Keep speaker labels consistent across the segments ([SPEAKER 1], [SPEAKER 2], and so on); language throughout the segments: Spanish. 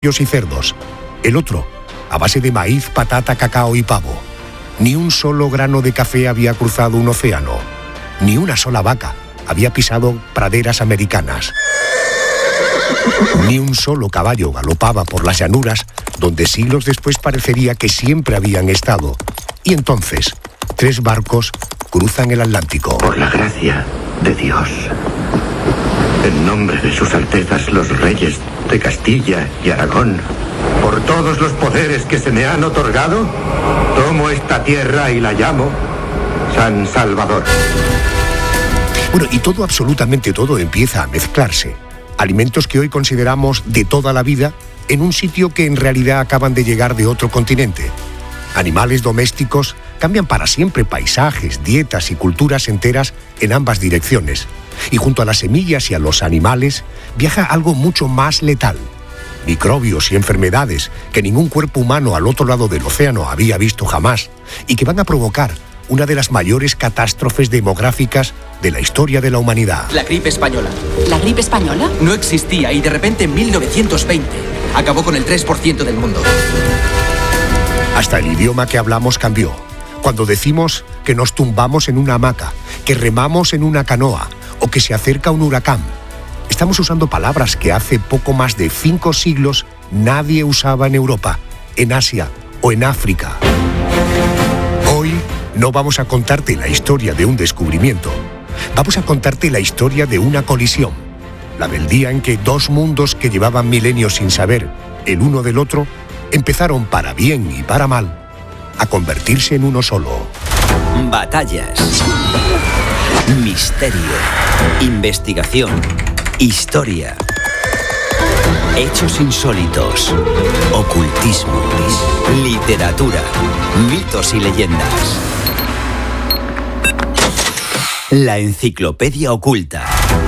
[SPEAKER 1] y cerdos. El otro, a base de maíz, patata, cacao y pavo. Ni un solo grano de café había cruzado un océano. Ni una sola vaca había pisado praderas americanas. Ni un solo caballo galopaba por las llanuras donde siglos después parecería que siempre habían estado. Y entonces, 3 barcos cruzan el Atlántico.
[SPEAKER 2] Por la gracia de Dios, en nombre de sus altezas los reyes de Castilla y Aragón, por todos los poderes que se me han otorgado, tomo esta tierra y la llamo San Salvador.
[SPEAKER 1] Bueno, y todo, absolutamente todo, empieza a mezclarse. Alimentos que hoy consideramos de toda la vida en un sitio que en realidad acaban de llegar de otro continente. Animales domésticos cambian para siempre paisajes, dietas y culturas enteras en ambas direcciones. Y junto a las semillas y a los animales viaja algo mucho más letal. Microbios y enfermedades que ningún cuerpo humano al otro lado del océano había visto jamás y que van a provocar una de las mayores catástrofes demográficas de la historia de la humanidad.
[SPEAKER 3] La gripe española.
[SPEAKER 4] ¿La gripe española?
[SPEAKER 3] No existía y de repente en 1920 acabó con el 3% del mundo.
[SPEAKER 1] Hasta el idioma que hablamos cambió. Cuando decimos que nos tumbamos en una hamaca, que remamos en una canoa o que se acerca un huracán, estamos usando palabras que hace poco más de 5 siglos nadie usaba en Europa, en Asia o en África. Hoy no vamos a contarte la historia de un descubrimiento. Vamos a contarte la historia de una colisión. La del día en que 2 mundos que llevaban milenios sin saber el uno del otro empezaron, para bien y para mal, a convertirse en uno solo.
[SPEAKER 5] Batallas, misterio, investigación, historia, hechos insólitos, ocultismo, literatura, mitos y leyendas. La enciclopedia oculta.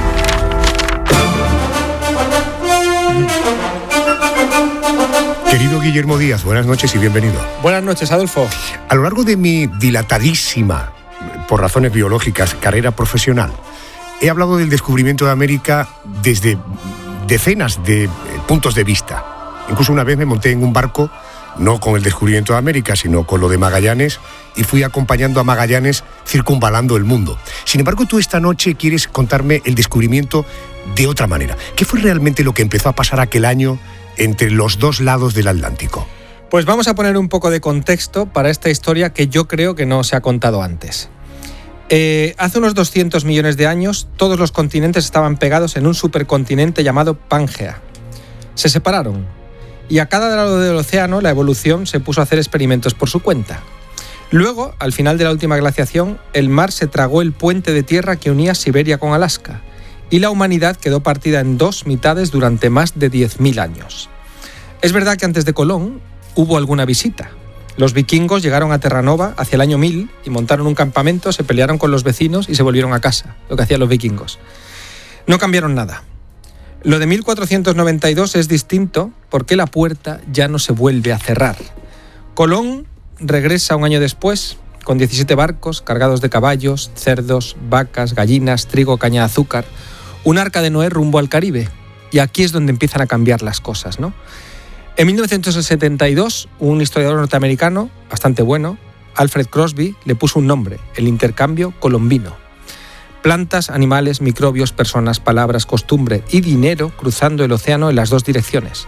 [SPEAKER 1] Querido Guillermo Díaz, buenas noches y bienvenido.
[SPEAKER 6] Buenas noches, Adolfo.
[SPEAKER 1] A lo largo de mi dilatadísima, por razones biológicas, carrera profesional, he hablado del descubrimiento de América desde decenas de puntos de vista. Incluso una vez me monté en un barco, no con el descubrimiento de América, sino con lo de Magallanes, y fui acompañando a Magallanes circunvalando el mundo. Sin embargo, tú esta noche quieres contarme el descubrimiento de otra manera. ¿Qué fue realmente lo que empezó a pasar aquel año entre los 2 lados del Atlántico?
[SPEAKER 6] Pues vamos a poner un poco de contexto para esta historia que yo creo que no se ha contado antes. Hace unos 200 millones de años, todos los continentes estaban pegados en un supercontinente llamado Pangea. Se separaron, y a cada lado del océano la evolución se puso a hacer experimentos por su cuenta. Luego, al final de la última glaciación, el mar se tragó el puente de tierra que unía Siberia con Alaska, y la humanidad quedó partida en 2 mitades durante más de 10.000 años. Es verdad que antes de Colón hubo alguna visita. Los vikingos llegaron a Terranova hacia el año 1000 y montaron un campamento, se pelearon con los vecinos y se volvieron a casa, lo que hacían los vikingos. No cambiaron nada. Lo de 1492 es distinto porque la puerta ya no se vuelve a cerrar. Colón regresa un año después con 17 barcos cargados de caballos, cerdos, vacas, gallinas, trigo, caña de azúcar, un arca de Noé rumbo al Caribe. Y aquí es donde empiezan a cambiar las cosas, ¿no? En 1972, un historiador norteamericano, bastante bueno, Alfred Crosby, le puso un nombre, el intercambio colombino. Plantas, animales, microbios, personas, palabras, costumbre y dinero cruzando el océano en las 2 direcciones.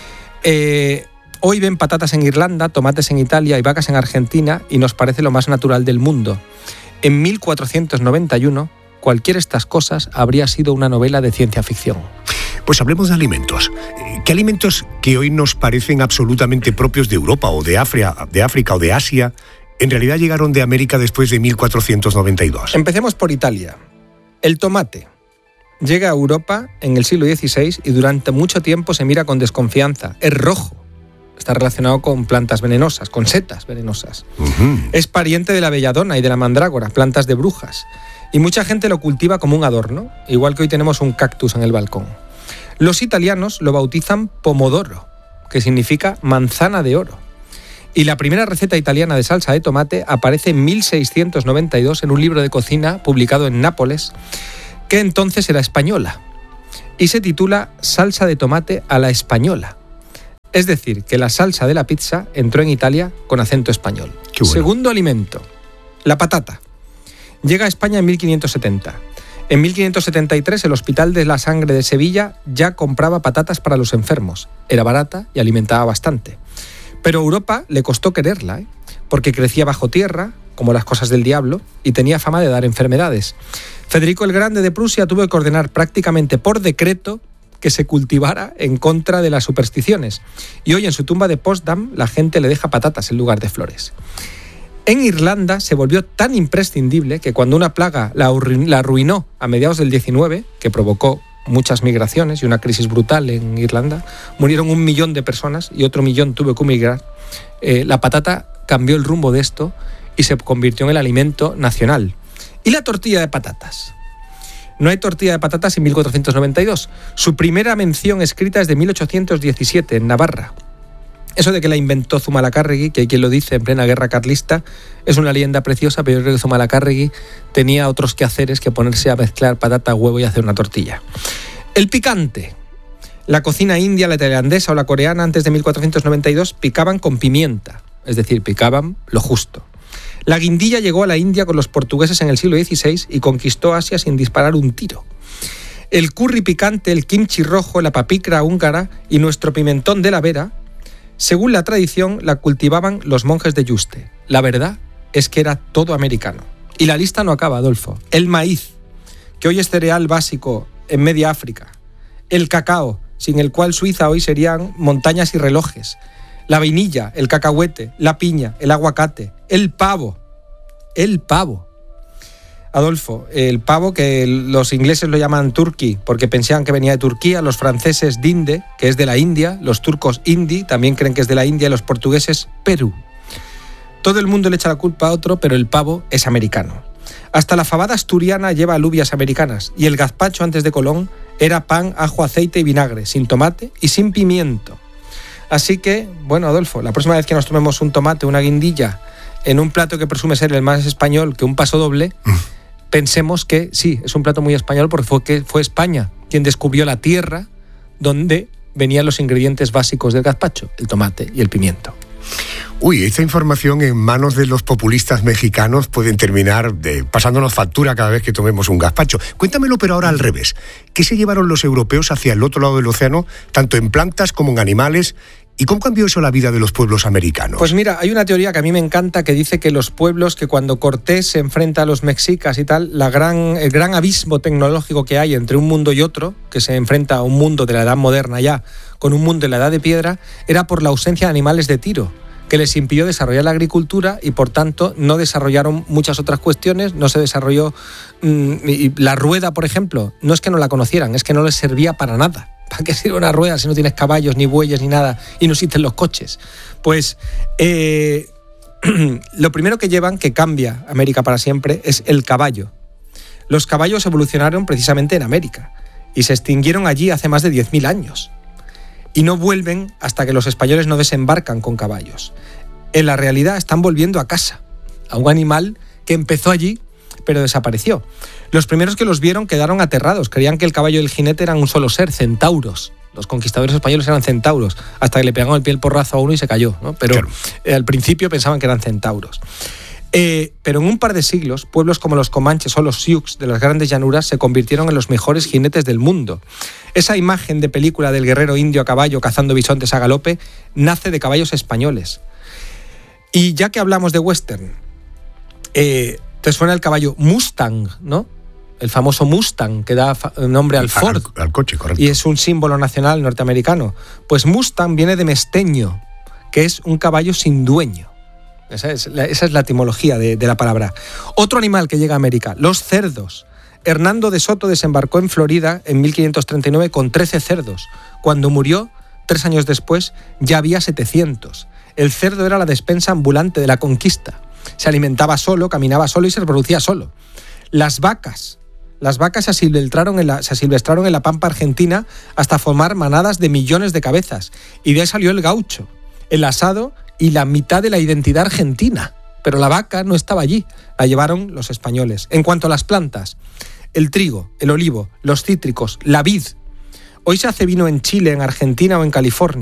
[SPEAKER 6] Hoy ven patatas en Irlanda, tomates en Italia y vacas en Argentina y nos parece lo más natural del mundo. En 1491, cualquiera de estas cosas habría sido una novela de ciencia ficción.
[SPEAKER 1] Pues hablemos de alimentos. ¿Qué alimentos que hoy nos parecen absolutamente propios de Europa o de África o de Asia en realidad llegaron de América después de 1492?
[SPEAKER 6] Empecemos por Italia. El tomate llega a Europa en el siglo XVI y durante mucho tiempo se mira con desconfianza. Es rojo. Está relacionado con plantas venenosas, con setas venenosas. Es pariente de la belladona y de la mandrágora, plantas de brujas. Y mucha gente lo cultiva como un adorno, igual que hoy tenemos un cactus en el balcón. Los italianos lo bautizan pomodoro, que significa manzana de oro. Y la primera receta italiana de salsa de tomate aparece en 1692 en un libro de cocina publicado en Nápoles, que entonces era española. Y se titula Salsa de tomate a la española. Es decir, que la salsa de la pizza entró en Italia con acento español.
[SPEAKER 1] Qué bueno.
[SPEAKER 6] Segundo alimento, la patata. Llega a España en 1570. En 1573 el Hospital de la Sangre de Sevilla ya compraba patatas para los enfermos. Era barata y alimentaba bastante. Pero a Europa le costó quererla, porque crecía bajo tierra, como las cosas del diablo, y tenía fama de dar enfermedades. Federico el Grande de Prusia tuvo que ordenar prácticamente por decreto que se cultivara en contra de las supersticiones. Y hoy en su tumba de Potsdam la gente le deja patatas en lugar de flores. En Irlanda se volvió tan imprescindible que cuando una plaga la arruinó a mediados del 19, que provocó muchas migraciones y una crisis brutal en Irlanda, murieron 1 millón de personas y otro 1 millón tuvo que migrar. La patata cambió el rumbo de esto y se convirtió en el alimento nacional. ¿Y la tortilla de patatas? No hay tortilla de patatas en 1492. Su primera mención escrita es de 1817, en Navarra. Eso de que la inventó Zumalacárregui, que hay quien lo dice en plena guerra carlista, es una leyenda preciosa, pero yo creo que Zumalacárregui tenía otros quehaceres que ponerse a mezclar patata, huevo y hacer una tortilla. El picante. La cocina india, la tailandesa o la coreana antes de 1492 picaban con pimienta, es decir, picaban lo justo. La guindilla llegó a la India con los portugueses en el siglo XVI y conquistó Asia sin disparar un tiro. El curry picante, el kimchi rojo, la papikra húngara y nuestro pimentón de la Vera, según la tradición, la cultivaban los monjes de Yuste. La verdad es que era todo americano. Y la lista no acaba, Adolfo. El maíz, que hoy es cereal básico en media África. El cacao, sin el cual Suiza hoy serían montañas y relojes. La vainilla, el cacahuete, la piña, el aguacate, el pavo. El pavo. Adolfo, el pavo que los ingleses lo llaman turkey porque pensaban que venía de Turquía, los franceses dinde, que es de la India, los turcos indi, también creen que es de la India, y los portugueses Perú. Todo el mundo le echa la culpa a otro, pero el pavo es americano. Hasta la fabada asturiana lleva alubias americanas y el gazpacho antes de Colón era pan, ajo, aceite y vinagre, sin tomate y sin pimiento. Así que, bueno, Adolfo, la próxima vez que nos tomemos un tomate, una guindilla, en un plato que presume ser el más español que un paso doble, pensemos que sí, es un plato muy español porque fue España quien descubrió la tierra donde venían los ingredientes básicos del gazpacho, el tomate y el pimiento.
[SPEAKER 1] Uy, esta información en manos de los populistas mexicanos pueden terminar pasándonos factura cada vez que tomemos un gazpacho. Cuéntamelo, pero ahora al revés. ¿Qué se llevaron los europeos hacia el otro lado del océano, tanto en plantas como en animales? ¿Y cómo cambió eso la vida de los pueblos americanos?
[SPEAKER 6] Pues mira, hay una teoría que a mí me encanta que dice que los pueblos, que cuando Cortés se enfrenta a los mexicas y tal, el gran abismo tecnológico que hay entre un mundo y otro, que se enfrenta a un mundo de la edad moderna ya, con un mundo de la edad de piedra, era por la ausencia de animales de tiro, que les impidió desarrollar la agricultura y por tanto no desarrollaron muchas otras cuestiones, no se desarrolló y la rueda, por ejemplo, no es que no la conocieran, es que no les servía para nada. ¿Para qué sirve una rueda si no tienes caballos, ni bueyes, ni nada, y no existen los coches? Pues lo primero que llevan, que cambia América para siempre, es el caballo. Los caballos evolucionaron precisamente en América y se extinguieron allí hace más de 10.000 años. Y no vuelven hasta que los españoles no desembarcan con caballos. En la realidad están volviendo a casa, a un animal que empezó allí, pero desapareció. Los primeros que los vieron quedaron aterrados, creían que el caballo y el jinete eran un solo ser, centauros. Los conquistadores españoles eran centauros, hasta que le pegaron el pie el porrazo a uno y se cayó, ¿no? Pero claro, al principio pensaban que eran centauros. Pero en un par de siglos, pueblos como los comanches o los sioux de las grandes llanuras se convirtieron en los mejores jinetes del mundo. Esa imagen de película del guerrero indio a caballo cazando bisontes a galope nace de caballos españoles. Y ya que hablamos de western, te suena el caballo Mustang, ¿no? El famoso Mustang que da nombre al Ford.
[SPEAKER 1] Al coche, correcto.
[SPEAKER 6] Y es un símbolo nacional norteamericano. Pues Mustang viene de mesteño, que es un caballo sin dueño. Esa es la etimología de la palabra. Otro animal que llega a América, los cerdos. Hernando de Soto desembarcó en Florida en 1539 con 13 cerdos. Cuando murió, 3 años después, ya había 700. El cerdo era la despensa ambulante de la conquista. Se alimentaba solo, caminaba solo y se reproducía solo. Las vacas se asilvestraron en la pampa argentina hasta formar manadas de millones de cabezas. Y de ahí salió el gaucho, el asado y la mitad de la identidad argentina. Pero la vaca no estaba allí, la llevaron los españoles. En cuanto a las plantas, el trigo, el olivo, los cítricos, la vid. Hoy se hace vino en Chile, en Argentina o en California.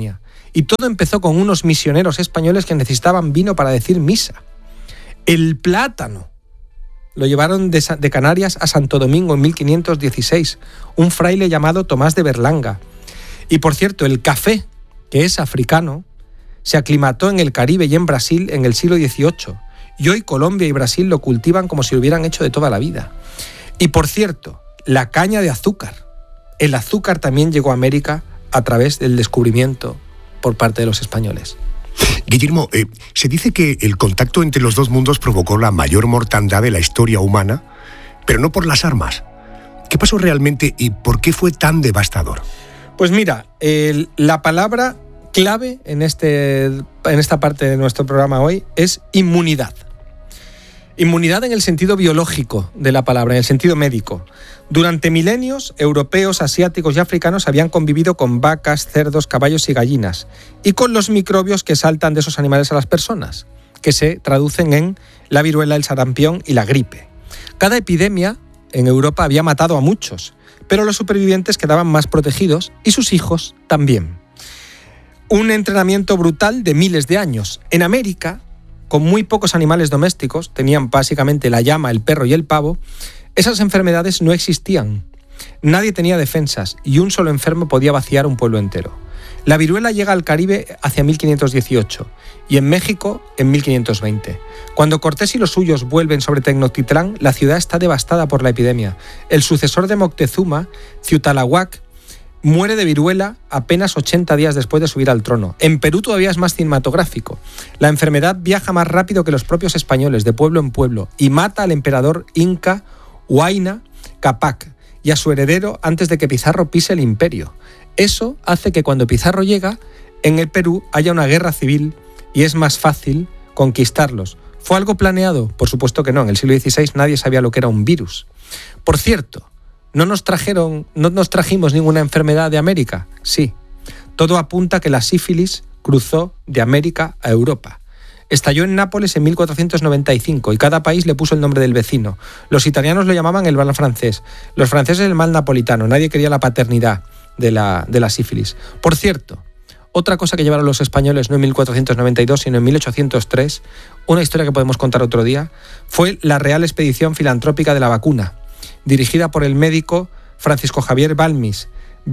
[SPEAKER 6] Y todo empezó con unos misioneros españoles que necesitaban vino para decir misa. El plátano lo llevaron de Canarias a Santo Domingo en 1516, un fraile llamado Tomás de Berlanga. Y por cierto, el café, que es africano, se aclimató en el Caribe y en Brasil en el siglo XVIII. Y hoy Colombia y Brasil lo cultivan como si lo hubieran hecho de toda la vida. Y por cierto, la caña de azúcar. El azúcar también llegó a América a través del descubrimiento por parte de los españoles.
[SPEAKER 1] Guillermo, se dice que el contacto entre los dos mundos provocó la mayor mortandad de la historia humana, pero no por las armas. ¿Qué pasó realmente y por qué fue tan devastador?
[SPEAKER 6] Pues mira, la palabra clave en esta parte de nuestro programa hoy es inmunidad. Inmunidad en el sentido biológico de la palabra, en el sentido médico. Durante milenios, europeos, asiáticos y africanos habían convivido con vacas, cerdos, caballos y gallinas, y con los microbios que saltan de esos animales a las personas, que se traducen en la viruela, el sarampión y la gripe. Cada epidemia en Europa había matado a muchos, pero los supervivientes quedaban más protegidos y sus hijos también. Un entrenamiento brutal de miles de años. En América, con muy pocos animales domésticos, tenían básicamente la llama, el perro y el pavo, esas enfermedades no existían. Nadie tenía defensas y un solo enfermo podía vaciar un pueblo entero. La viruela llega al Caribe hacia 1518 y en México en 1520. Cuando Cortés y los suyos vuelven sobre Tenochtitlán, la ciudad está devastada por la epidemia. El sucesor de Moctezuma, Ciutalahuac, muere de viruela apenas 80 días después de subir al trono. En Perú todavía es más cinematográfico. La enfermedad viaja más rápido que los propios españoles, de pueblo en pueblo, y mata al emperador inca Huayna Cápac y a su heredero antes de que Pizarro pise el imperio. Eso hace que cuando Pizarro llega, en el Perú haya una guerra civil y es más fácil conquistarlos. ¿Fue algo planeado? Por supuesto que no. En el siglo XVI nadie sabía lo que era un virus. Por cierto, ¿no nos trajimos ninguna enfermedad de América? Sí. Todo apunta a que la sífilis cruzó de América a Europa. Estalló en Nápoles en 1495 y cada país le puso el nombre del vecino. Los italianos lo llamaban el mal francés, los franceses el mal napolitano. Nadie quería la paternidad de la sífilis. Por cierto, otra cosa que llevaron los españoles no en 1492 sino en 1803, una historia que podemos contar otro día, fue la Real Expedición Filantrópica de la Vacuna, dirigida por el médico Francisco Javier Balmis.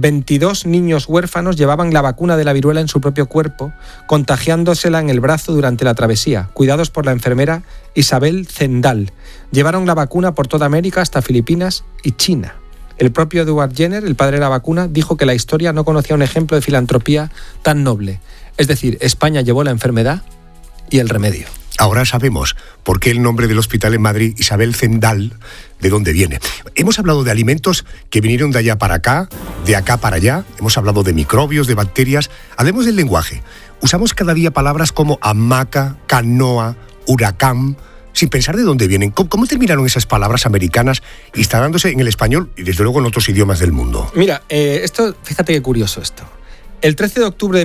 [SPEAKER 6] 22 niños huérfanos llevaban la vacuna de la viruela en su propio cuerpo, contagiándosela en el brazo durante la travesía, cuidados por la enfermera Isabel Zendal. Llevaron la vacuna por toda América hasta Filipinas y China. El propio Edward Jenner, el padre de la vacuna, dijo que la historia no conocía un ejemplo de filantropía tan noble. Es decir, España llevó la enfermedad y el remedio.
[SPEAKER 1] Ahora sabemos por qué el nombre del hospital en Madrid, Isabel Zendal, de dónde viene. Hemos hablado de alimentos que vinieron de allá para acá, de acá para allá. Hemos hablado de microbios, de bacterias. Hablemos del lenguaje. Usamos cada día palabras como hamaca, canoa, huracán, sin pensar de dónde vienen. ¿Cómo terminaron esas palabras americanas instalándose en el español y desde luego en otros idiomas del mundo?
[SPEAKER 6] Mira, fíjate qué curioso esto. El 13 de octubre de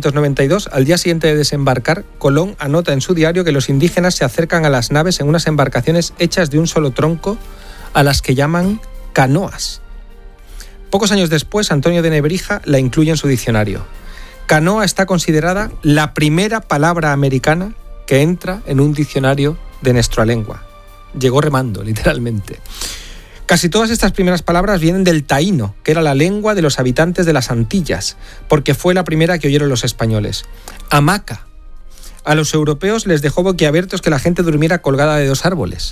[SPEAKER 6] 1492, al día siguiente de desembarcar, Colón anota en su diario que los indígenas se acercan a las naves en unas embarcaciones hechas de un solo tronco, a las que llaman canoas. Pocos años después, Antonio de Nebrija la incluye en su diccionario. Canoa está considerada la primera palabra americana que entra en un diccionario de nuestra lengua. Llegó remando, literalmente. Casi todas estas primeras palabras vienen del taíno, que era la lengua de los habitantes de las Antillas, porque fue la primera que oyeron los españoles. Hamaca. A los europeos les dejó boquiabiertos que la gente durmiera colgada de 2 árboles.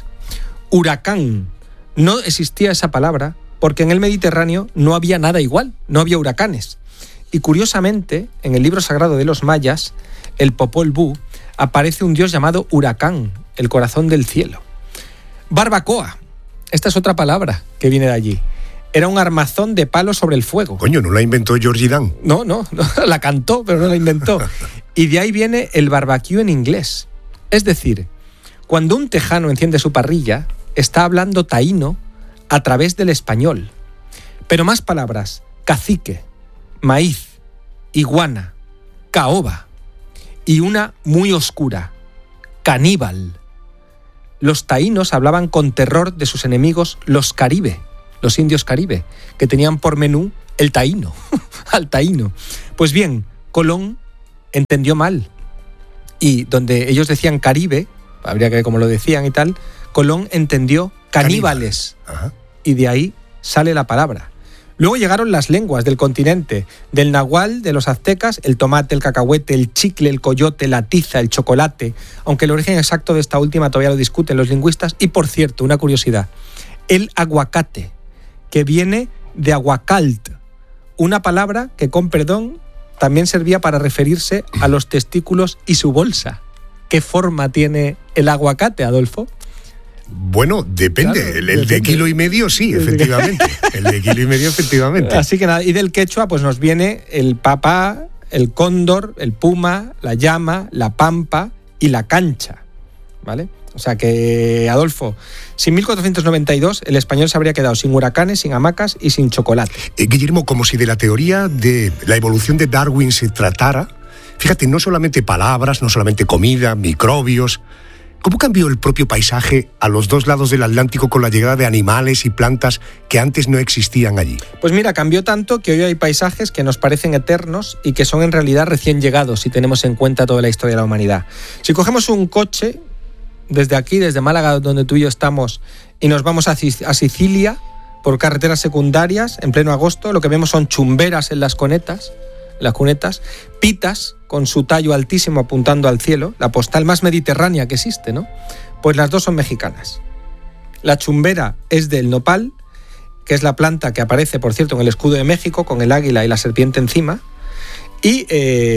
[SPEAKER 6] Huracán. No existía esa palabra porque en el Mediterráneo no había nada igual, no había huracanes. Y curiosamente, en el libro sagrado de los mayas, el Popol Vuh, aparece un dios llamado Huracán, el corazón del cielo. Barbacoa. Esta es otra palabra que viene de allí. Era un armazón de palos sobre el fuego.
[SPEAKER 1] Coño, ¿no la inventó Georgie Dan?
[SPEAKER 6] No, la cantó, pero no la inventó. Y de ahí viene el barbecue en inglés. Es decir, cuando un tejano enciende su parrilla, está hablando taíno a través del español. Pero más palabras: cacique, maíz, iguana, caoba y una muy oscura, caníbal. Los taínos hablaban con terror de sus enemigos, los caribe, los indios caribe, que tenían por menú el taíno, al taíno. Pues bien, Colón entendió mal. Y donde ellos decían Caribe, habría que ver cómo lo decían y tal, Colón entendió caníbales.
[SPEAKER 1] Ajá.
[SPEAKER 6] Y de ahí sale la palabra. Luego llegaron las lenguas del continente, del nahual, de los aztecas, el tomate, el cacahuete, el chicle, el coyote, la tiza, el chocolate, aunque el origen exacto de esta última todavía lo discuten los lingüistas. Y por cierto, una curiosidad, el aguacate, que viene de aguacalt, una palabra que, con perdón, también servía para referirse a los testículos y su bolsa. ¿Qué forma tiene el aguacate, Adolfo?
[SPEAKER 1] Bueno, depende.
[SPEAKER 6] Claro,
[SPEAKER 1] el
[SPEAKER 6] depende.
[SPEAKER 1] de kilo y medio, sí, efectivamente. El de kilo y medio, efectivamente.
[SPEAKER 6] Así que nada, y del quechua pues nos viene el papá, el cóndor, el puma, la llama, la pampa y la cancha, ¿vale? O sea que, Adolfo, sin 1492 el español se habría quedado sin huracanes, sin hamacas y sin chocolate.
[SPEAKER 1] Guillermo, como si de la teoría de la evolución de Darwin se tratara, fíjate, no solamente palabras, no solamente comida, microbios. ¿Cómo cambió el propio paisaje a los dos lados del Atlántico con la llegada de animales y plantas que antes no existían allí?
[SPEAKER 6] Pues mira, cambió tanto que hoy hay paisajes que nos parecen eternos y que son en realidad recién llegados si tenemos en cuenta toda la historia de la humanidad. Si cogemos un coche desde aquí, desde Málaga, donde tú y yo estamos, y nos vamos a Sicilia por carreteras secundarias en pleno agosto, lo que vemos son chumberas en las cunetas, pitas con su tallo altísimo apuntando al cielo, la postal más mediterránea que existe, ¿no? Pues las dos son mexicanas. La chumbera es del nopal, que es la planta que aparece, por cierto, en el escudo de México, con el águila y la serpiente encima, y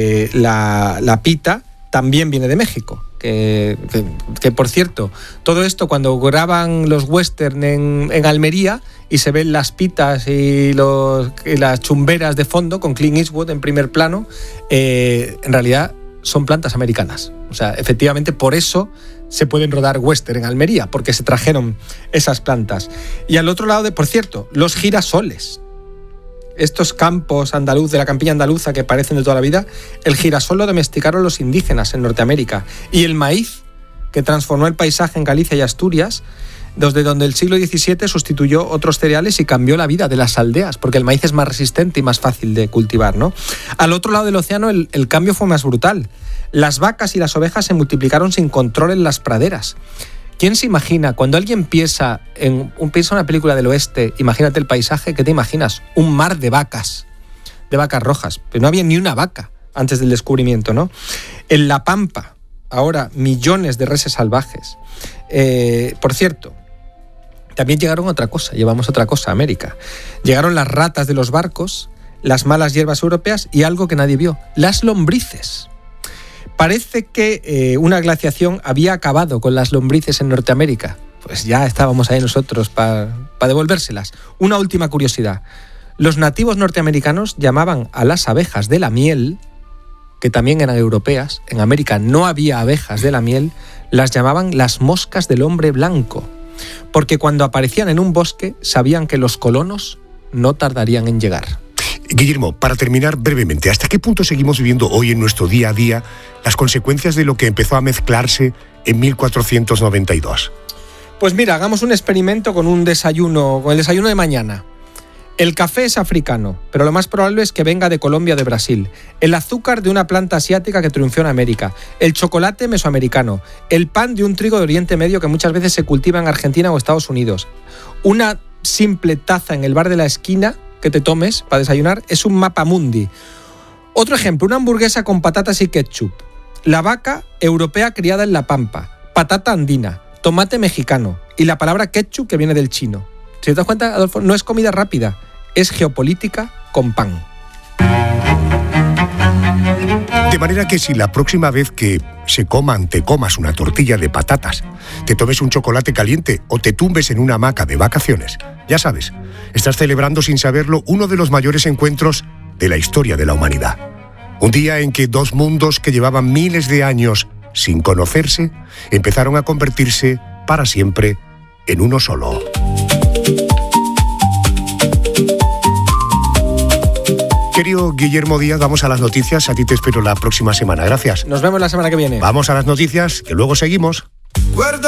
[SPEAKER 6] la pita también viene de México. Que por cierto, todo esto cuando graban los western en Almería y se ven las pitas y las chumberas de fondo con Clint Eastwood en primer plano, en realidad son plantas americanas. O sea, efectivamente por eso se pueden rodar western en Almería, porque se trajeron esas plantas. Y al otro lado, por cierto, los girasoles. Estos campos andaluz, de la campiña andaluza que parecen de toda la vida, el girasol lo domesticaron los indígenas en Norteamérica. Y el maíz, que transformó el paisaje en Galicia y Asturias, desde donde el siglo XVII sustituyó otros cereales y cambió la vida de las aldeas, porque el maíz es más resistente y más fácil de cultivar, ¿no? Al otro lado del océano el cambio fue más brutal. Las vacas y las ovejas se multiplicaron sin control en las praderas. ¿Quién se imagina? Cuando alguien piensa en una película del oeste, imagínate el paisaje, ¿qué te imaginas? Un mar de vacas rojas. Pero no había ni una vaca antes del descubrimiento, ¿no? En la Pampa, ahora millones de reses salvajes. Por cierto, también llevaron otra cosa a América. Llegaron las ratas de los barcos, las malas hierbas europeas y algo que nadie vio, las lombrices. Parece que una glaciación había acabado con las lombrices en Norteamérica. Pues ya estábamos ahí nosotros para devolvérselas. Una última curiosidad. Los nativos norteamericanos llamaban a las abejas de la miel, que también eran europeas, en América no había abejas de la miel, las llamaban las moscas del hombre blanco, porque cuando aparecían en un bosque sabían que los colonos no tardarían en llegar.
[SPEAKER 1] Guillermo, para terminar brevemente, ¿hasta qué punto seguimos viviendo hoy en nuestro día a día las consecuencias de lo que empezó a mezclarse en 1492?
[SPEAKER 6] Pues mira, hagamos un experimento con el desayuno de mañana. El café es africano, pero lo más probable es que venga de Colombia o de Brasil. El azúcar de una planta asiática que triunfó en América. El chocolate mesoamericano. El pan de un trigo de Oriente Medio que muchas veces se cultiva en Argentina o Estados Unidos. Una simple taza en el bar de la esquina que te tomes para desayunar es un mapamundi. Otro ejemplo, una hamburguesa con patatas y ketchup. La vaca europea criada en la Pampa. Patata andina. Tomate mexicano. Y la palabra ketchup que viene del chino. Si te das cuenta, Adolfo, no es comida rápida. Es geopolítica con pan.
[SPEAKER 1] De manera que si la próxima vez que te comas una tortilla de patatas, te tomes un chocolate caliente o te tumbes en una hamaca de vacaciones, ya sabes, estás celebrando sin saberlo uno de los mayores encuentros de la historia de la humanidad. Un día en que dos mundos que llevaban miles de años sin conocerse empezaron a convertirse para siempre en uno solo. Querido Guillermo Díaz, vamos a las noticias. A ti te espero la próxima semana. Gracias.
[SPEAKER 6] Nos vemos la semana que viene.
[SPEAKER 1] Vamos a las noticias, que luego seguimos.